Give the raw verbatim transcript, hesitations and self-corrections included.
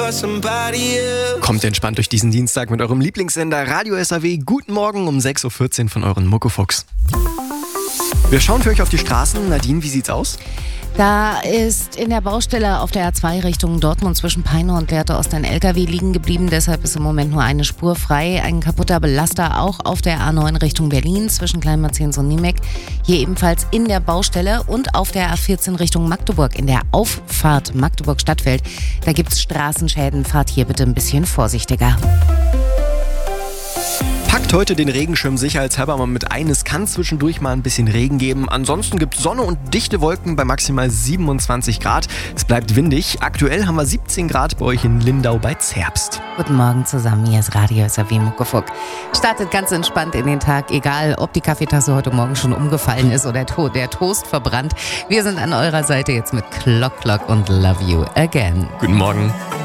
Kommt entspannt durch diesen Dienstag mit eurem Lieblingssender Radio S A W. Guten Morgen um sechs Uhr vierzehn von euren Muckofuchs. Wir schauen für euch auf die Straßen. Nadine, wie sieht's aus? Da ist in der Baustelle auf der A zwei Richtung Dortmund zwischen Peine und Lehrte Ost ein L K W liegen geblieben. Deshalb ist im Moment nur eine Spur frei. Ein kaputter Belaster auch auf der A neun Richtung Berlin zwischen Kleinmarzens und Niemek. Hier ebenfalls in der Baustelle und auf der A vierzehn Richtung Magdeburg in der Auffahrt Magdeburg-Stadtfeld. Da gibt's Straßenschäden. Fahrt hier bitte ein bisschen vorsichtiger. Packt heute den Regenschirm sicherheitshalber mal mit ein. Es kann zwischendurch mal ein bisschen Regen geben. Ansonsten gibt es Sonne und dichte Wolken bei maximal siebenundzwanzig Grad. Es bleibt windig. Aktuell haben wir siebzehn Grad bei euch in Lindau bei Zerbst. Guten Morgen zusammen, hier ist Radio S A W Muckefuck. Startet ganz entspannt in den Tag, egal ob die Kaffeetasse heute Morgen schon umgefallen ist oder der Toast verbrannt. Wir sind an eurer Seite jetzt mit Clock Clock und Love You Again. Guten Morgen.